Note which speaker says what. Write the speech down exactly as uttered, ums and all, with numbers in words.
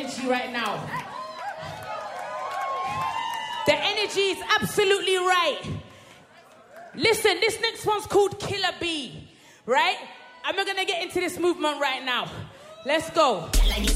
Speaker 1: energy right now. The energy is absolutely right. Listen, this next one's called Killer Bee, right? And we're going to get into this movement right now. Let's go.